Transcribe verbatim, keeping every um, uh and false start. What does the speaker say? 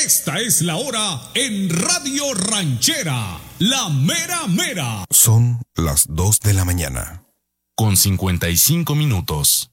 Esta es la hora en Radio Ranchera, la mera mera. Son las dos de la mañana. Con cincuenta y cinco minutos.